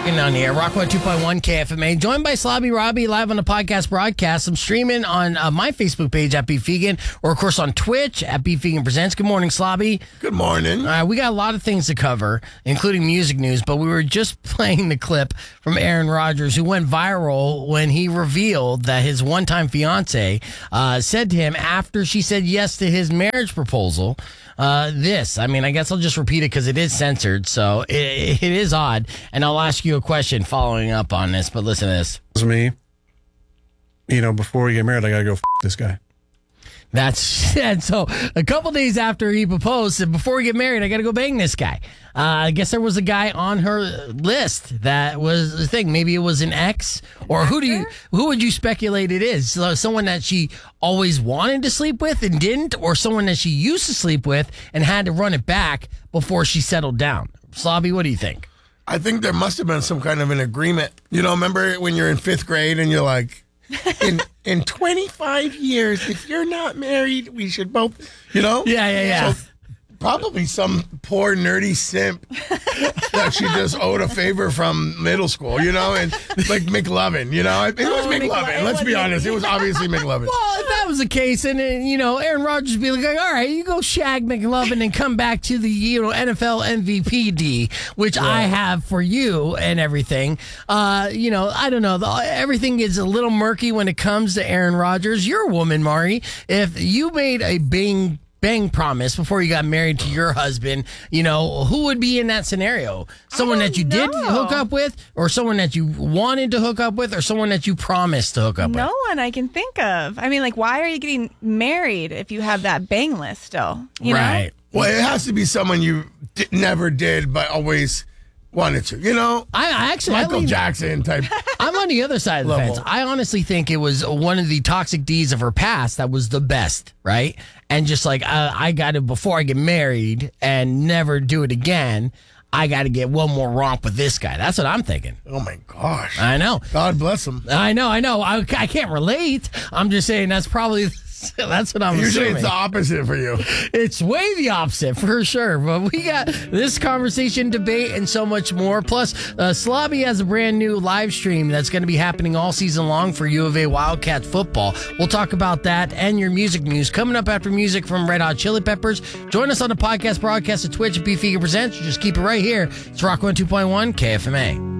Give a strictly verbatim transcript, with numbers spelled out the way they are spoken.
Egan on the air, Rock one two point one K F M A. Joined by Slobby Robbie live on the podcast broadcast. I'm streaming on uh, my Facebook page at Beef Egan, or of course on Twitch at Beef Egan Presents. Good morning, Slobby. Good morning. Uh, we got a lot of things to cover, including music news, but we were just playing the clip from Aaron Rodgers, who went viral when he revealed that his one-time fiance uh, said to him after she said yes to his marriage proposal, uh, this. I mean, I guess I'll just repeat it because it is censored, so it, it is odd. And I'll ask you a question following up on this, but listen to this. It was me. You know, before we get married, I got to go f- this guy. That's and so a couple days after he proposed, said, before we get married, I got to go bang this guy. Uh, I guess there was a guy on her list that was the thing. Maybe it was an ex, or who do you who would you speculate it is? So someone that she always wanted to sleep with and didn't, or someone that she used to sleep with and had to run it back before she settled down. Slobby, what do you think? I think there must have been some kind of an agreement. You know, remember when you're in fifth grade and you're like, in in twenty-five years, if you're not married, we should both, you know? Yeah, yeah, yeah. So probably some poor nerdy simp that she just owed a favor from middle school, you know? And like McLovin, you know? It was Oh, McLovin. McLovin. Let's be honest. It was obviously McLovin. Well, if that was the case, and, and you know, Aaron Rodgers would be like, all right, you go shag McLovin and come back to the you know N F L M V P D, which I have for you and everything. Uh, you know, I don't know. The, everything is a little murky when it comes to Aaron Rodgers. You're a woman, Mari. If you made a bang bang promise before you got married to your husband, you know, who would be in that scenario? Someone that you know. did hook up with, or someone that you wanted to hook up with, or someone that you promised to hook up with? No one I can think of. I mean, like, why are you getting married if you have that bang list still? You right. know? Well, it has to be someone you di- never did, but always wanted to. You know? I, I actually I Michael lean- Jackson type. I'm on the other side of the Level. fence. I honestly think it was one of the toxic deeds of her past that was the best, right? And just like, uh, I got to, before I get married and never do it again, I got to get one more romp with this guy. That's what I'm thinking. Oh, my gosh. I know. God bless him. I know, I know. I, I can't relate. I'm just saying that's probably... That's what I'm Usually assuming. it's the opposite for you. It's way the opposite, for sure. But we got this conversation, debate, and so much more. Plus, uh, Slobby has a brand new live stream that's going to be happening all season long for U of A Wildcat football. We'll talk about that and your music news coming up after music from Red Hot Chili Peppers. Join us on the podcast broadcast at Twitch at Beef Egan Presents. Just keep it right here. It's Rock one two point one K F M A.